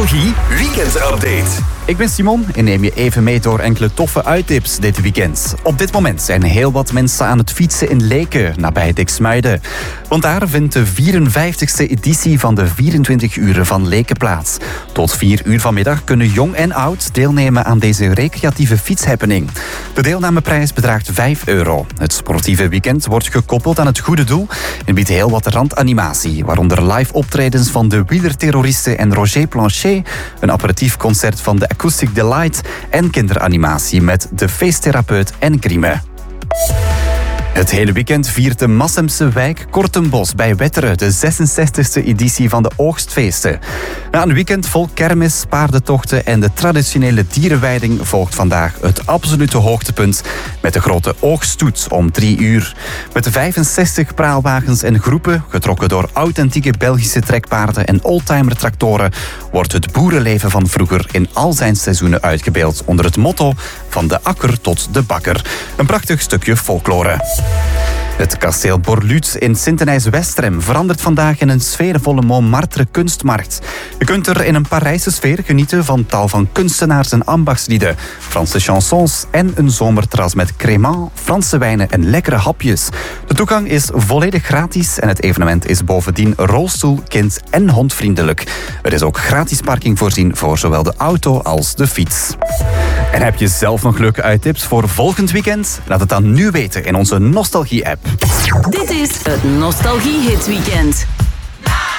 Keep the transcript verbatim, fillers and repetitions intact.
Nostalgie Weekend Update. Ik ben Simon en neem je even mee door enkele toffe uittips dit weekend. Op dit moment zijn heel wat mensen aan het fietsen in Leken, nabij Diksmuiden. Want daar vindt de vierenvijftigste editie van de vierentwintig uren van Leken plaats. Tot vier uur vanmiddag kunnen jong en oud deelnemen aan deze recreatieve fietshappening. De deelnameprijs bedraagt vijf euro. Het sportieve weekend wordt gekoppeld aan het goede doel en biedt heel wat randanimatie, waaronder live optredens van de wielerterroristen en Roger Planchet, een aperitief concert van de Acoustic Delight en kinderanimatie met de feesttherapeut en Grime. Het hele weekend viert de Massemse wijk Kortenbos bij Wetteren de zesenzestigste editie van de oogstfeesten. Na een weekend vol kermis, paardentochten en de traditionele dierenweiding volgt vandaag het absolute hoogtepunt met de grote oogststoet om drie uur. Met de vijfenzestig praalwagens en groepen, getrokken door authentieke Belgische trekpaarden en oldtimer tractoren, wordt het boerenleven van vroeger in al zijn seizoenen uitgebeeld onder het motto van de akker tot de bakker. Een prachtig stukje folklore. Het kasteel Borluut in Sint-Denijs-Westrem verandert vandaag in een sfeervolle Montmartre kunstmarkt. Je kunt er in een Parijse sfeer genieten van tal van kunstenaars en ambachtslieden, Franse chansons en een zomerterras met crémant, Franse wijnen en lekkere hapjes. De toegang is volledig gratis en het evenement is bovendien rolstoel-, kind- en hondvriendelijk. Er is ook gratis parking voorzien voor zowel de auto als de fiets. En heb je zelf nog leuke uittips voor volgend weekend? Laat het dan nu weten in onze Nostalgie-app. Dit is het Nostalgie Hits Weekend.